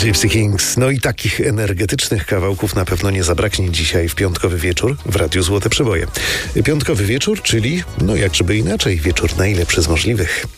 Gypsy Kings. No i takich energetycznych kawałków na pewno nie zabraknie dzisiaj w piątkowy wieczór w Radiu Złote Przeboje. Piątkowy wieczór, czyli, no jakżeby inaczej, wieczór najlepszy z możliwych.